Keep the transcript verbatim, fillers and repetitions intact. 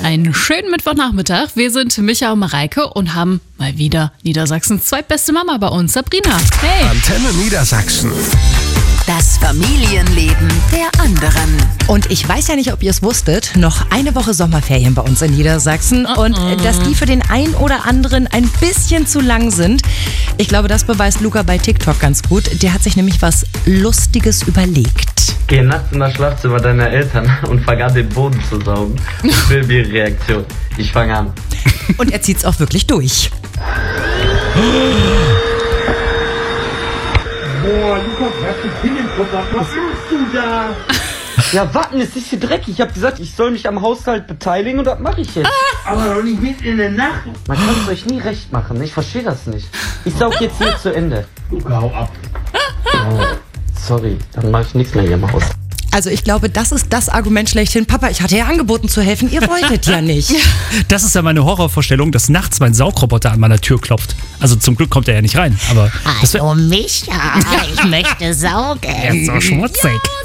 Einen schönen Mittwochnachmittag. Wir sind Micha und Mareike und haben mal wieder Niedersachsens zweitbeste Mama bei uns, Sabrina. Hey! Antenne Niedersachsen. Das Familienleben der anderen. Und ich weiß ja nicht, ob ihr es wusstet, noch eine Woche Sommerferien bei uns in Niedersachsen. Und dass die für den einen oder anderen ein bisschen zu lang sind. Ich glaube, das beweist Luca bei TikTok ganz gut. Der hat sich nämlich was Lustiges überlegt. Geh nachts in das Schlafzimmer deiner Eltern und fang an, den Boden zu saugen. Ich will die Reaktion. Ich fange an. Und er zieht's auch wirklich durch. Boah, Lukas, hast du Pinnenkopf? Was machst du da? Ja, warten, es ist hier dreckig. Ich habe gesagt, ich soll mich am Haushalt beteiligen und das mache ich jetzt. Aber doch nicht mitten in der Nacht. Man kann es euch nie recht machen. Ich verstehe das nicht. Ich saug jetzt hier zu Ende. Luca, hau ab. Oh, sorry, dann mache ich nichts mehr hier im Haus. Also ich glaube, das ist das Argument schlechthin. Papa, ich hatte ja angeboten zu helfen, ihr wolltet ja nicht. Das ist ja meine Horrorvorstellung, dass nachts mein Saugroboter an meiner Tür klopft. Also zum Glück kommt er ja nicht rein, aber das wär, Hallo Micha, ich möchte saugen. er ist so schmutzig.